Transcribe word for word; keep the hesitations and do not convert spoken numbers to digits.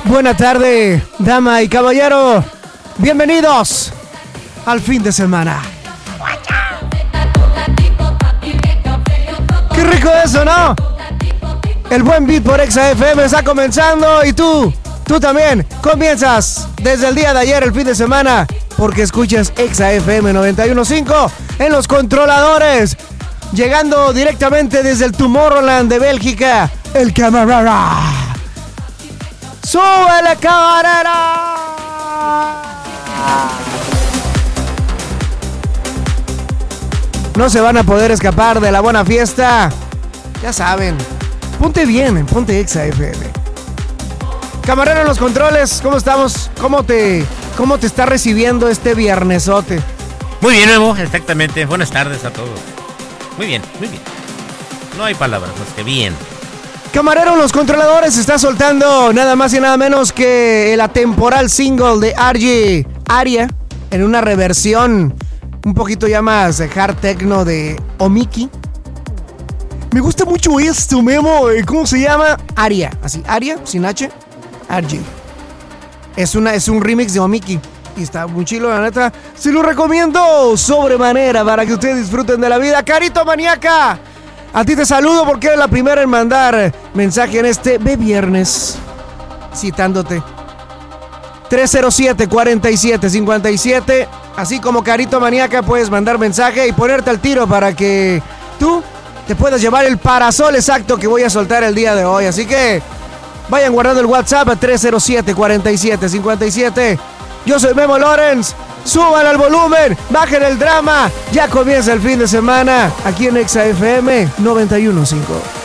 Buena tarde, dama y caballero. Bienvenidos al fin de semana. Qué rico eso, ¿no? El buen beat por Exa F M está comenzando y tú, tú también comienzas desde el día de ayer, el fin de semana, porque escuchas Exa F M noventa y uno punto cinco en los controladores. Llegando directamente desde el Tomorrowland de Bélgica, el Camarera. ¡Súbele, Camarera! No se van a poder escapar de la buena fiesta. Ya saben, ponte bien, ponte Exa F M. Camarero en los controles, ¿cómo estamos? ¿Cómo te, cómo te está recibiendo este viernesote? Muy bien, Memo, exactamente. Buenas tardes a todos. Muy bien, muy bien. No hay palabras más que bien. Camarero en los controladores está soltando nada más y nada menos que el atemporal single de R J Aria en una reversión un poquito ya más hard techno de Omiki. Me gusta mucho esto, Memo. ¿Cómo se llama? Aria, así, Aria, sin H, R J. Es, una, es un remix de Omiki y está muy chilo, la neta. Se lo recomiendo sobremanera para que ustedes disfruten de la vida. Carito Maníaca, a ti te saludo porque eres la primera en mandar mensaje en este B Viernes, citándote. tres cero siete, cuatro siete, cinco siete. Así como Carito Maníaca puedes mandar mensaje y ponerte al tiro para que tú te puedas llevar el parasol exacto que voy a soltar el día de hoy. Así que vayan guardando el WhatsApp a tres cero siete, cuatro siete, cinco siete. Yo soy Memo Lorenz. Suban al volumen, bajen el drama. Ya comienza el fin de semana aquí en Exa F M noventa y uno punto cinco.